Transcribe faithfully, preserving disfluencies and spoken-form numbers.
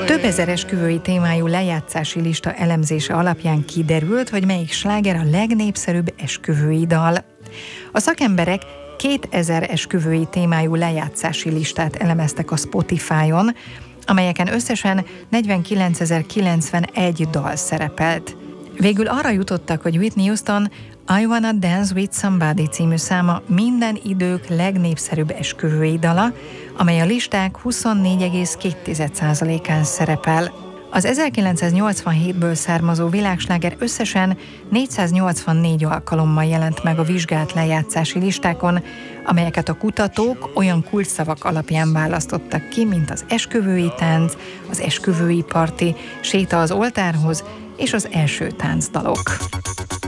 Több ezer esküvői témájú lejátszási lista elemzése alapján kiderült, hogy melyik sláger a legnépszerűbb esküvői dal. A szakemberek kétezer esküvői témájú lejátszási listát elemeztek a Spotify-on, amelyeken összesen negyvenkilencezer-kilencvenegy dal szerepelt. Végül arra jutottak, hogy Whitney Houston I Wanna Dance With Somebody című száma minden idők legnépszerűbb esküvői dala, amely a listák huszonnégy egész két százalékán szerepel. Az ezerkilencszáznyolcvanhétből származó világsláger összesen négyszáznyolcvannégy alkalommal jelent meg a vizsgált lejátszási listákon, amelyeket a kutatók olyan kulcsszavak alapján választottak ki, mint az esküvői tánc, az esküvői parti, séta az oltárhoz és az első táncdalok.